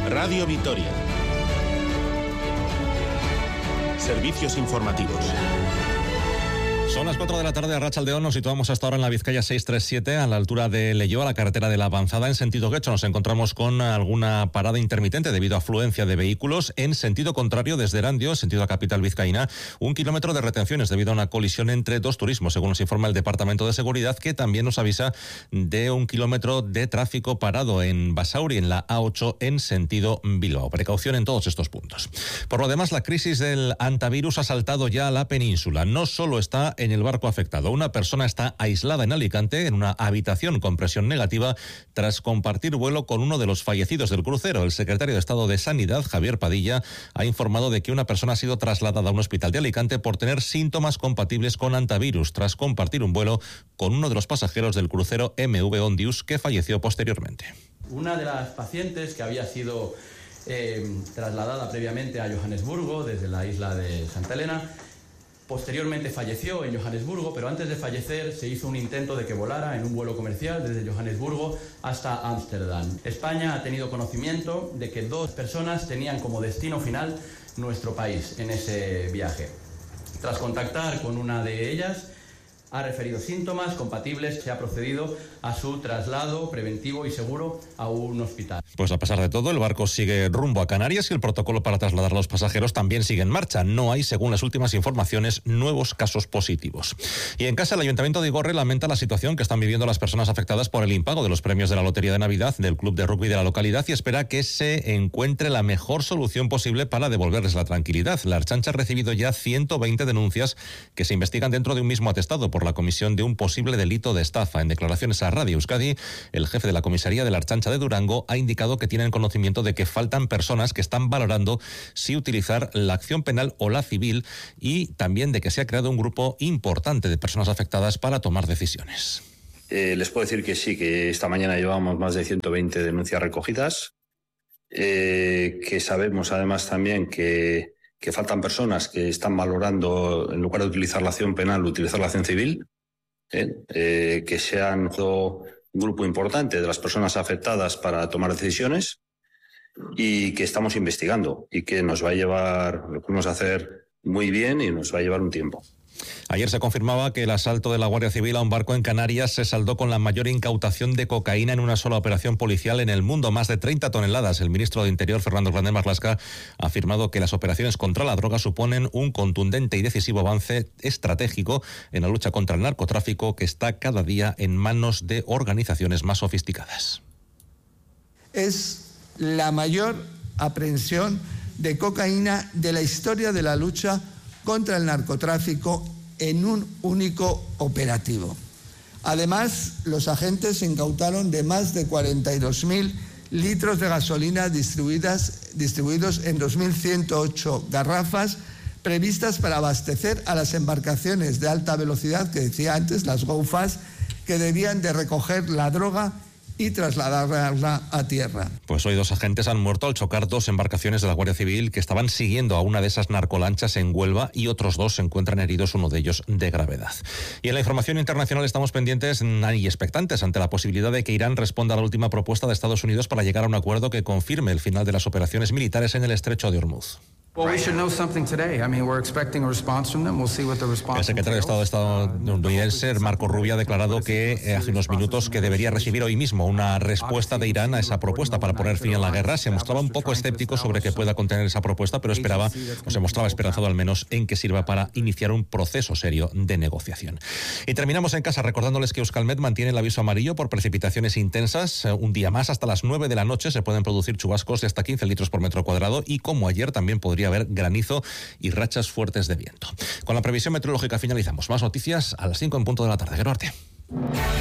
Radio Vitoria. Servicios informativos. Son las 4 de la tarde, a Arratsaldeon. Nos situamos hasta ahora en la Vizcaya 637, a la altura de Leioa, la carretera de la Avanzada. En sentido Guecho nos encontramos con alguna parada intermitente debido a afluencia de vehículos. En sentido contrario, desde Erandio, sentido a capital vizcaína, 1 kilómetro de retenciones debido a una colisión entre dos turismos, según nos informa el Departamento de Seguridad, que también nos avisa de 1 kilómetro de tráfico parado en Basauri, en la A8, en sentido Bilbao. Precaución en todos estos puntos. Por lo demás, la crisis del hantavirus ha saltado ya a la península. No solo está en el barco afectado. Una persona está aislada en Alicante, en una habitación con presión negativa, tras compartir vuelo con uno de los fallecidos del crucero. El secretario de Estado de Sanidad, Javier Padilla, ha informado de que una persona ha sido trasladada a un hospital de Alicante por tener síntomas compatibles con hantavirus, tras compartir un vuelo con uno de los pasajeros del crucero MV Ondius, que falleció posteriormente. Una de las pacientes que había sido trasladada previamente a Johannesburgo desde la isla de Santa Elena, posteriormente falleció en Johannesburgo, pero antes de fallecer se hizo un intento de que volara en un vuelo comercial desde Johannesburgo hasta Ámsterdam. España ha tenido conocimiento de que 2 personas tenían como destino final nuestro país en ese viaje. Tras contactar con una de ellas, ha referido síntomas compatibles, se ha procedido a su traslado preventivo y seguro a un hospital. Pues a pesar de todo, el barco sigue rumbo a Canarias y el protocolo para trasladar a los pasajeros también sigue en marcha. No hay, según las últimas informaciones, nuevos casos positivos. Y en casa, el Ayuntamiento de Igorre lamenta la situación que están viviendo las personas afectadas por el impago de los premios de la Lotería de Navidad del Club de Rugby de la localidad y espera que se encuentre la mejor solución posible para devolverles la tranquilidad. La Ertzaintza ha recibido ya 120 denuncias que se investigan dentro de un mismo atestado por la comisión de un posible delito de estafa. En declaraciones a Radio Euskadi, el jefe de la comisaría de la Ertzaintza de Durango ha indicado que tienen conocimiento de que faltan personas que están valorando si utilizar la acción penal o la civil, y también de que se ha creado un grupo importante de personas afectadas para tomar decisiones. Les puedo decir que sí, que esta mañana llevamos más de 120 denuncias recogidas, que sabemos además también que faltan personas que están valorando, en lugar de utilizar la acción penal, utilizar la acción civil, que se han dado un grupo importante de las personas afectadas para tomar decisiones y que estamos investigando y que nos va a llevar, lo podemos hacer muy bien y nos va a llevar un tiempo. Ayer se confirmaba que el asalto de la Guardia Civil a un barco en Canarias se saldó con la mayor incautación de cocaína en una sola operación policial en el mundo, más de 30 toneladas. El ministro de Interior, Fernando Grande Marlaska, ha afirmado que las operaciones contra la droga suponen un contundente y decisivo avance estratégico en la lucha contra el narcotráfico, que está cada día en manos de organizaciones más sofisticadas. Es la mayor aprehensión de cocaína de la historia de la lucha contra el narcotráfico en un único operativo. Además, los agentes se incautaron de más de 42.000 litros de gasolina distribuidos en 2.108 garrafas previstas para abastecer a las embarcaciones de alta velocidad, que decía antes, las GoFast, que debían de recoger la droga y trasladarla a tierra. Pues hoy 2 agentes han muerto al chocar 2 embarcaciones de la Guardia Civil que estaban siguiendo a una de esas narcolanchas en Huelva, y otros 2 se encuentran heridos, uno de ellos de gravedad. Y en la información internacional estamos pendientes y expectantes ante la posibilidad de que Irán responda a la última propuesta de Estados Unidos para llegar a un acuerdo que confirme el final de las operaciones militares en el estrecho de Hormuz. El secretario de Estado estadounidense, Marco Rubio, ha declarado que hace unos minutos que debería recibir hoy mismo una respuesta de Irán a esa propuesta para poner fin a la guerra. Se mostraba un poco escéptico sobre que pueda contener esa propuesta, pero se mostraba esperanzado al menos en que sirva para iniciar un proceso serio de negociación. Y terminamos en casa recordándoles que Euskalmet mantiene el aviso amarillo por precipitaciones intensas. Un día más, hasta las 9 de la noche, se pueden producir chubascos de hasta 15 litros por metro cuadrado, y como ayer también podría haber granizo y rachas fuertes de viento. Con la previsión meteorológica finalizamos. Más noticias a las 5 en punto de la tarde. Gerarte.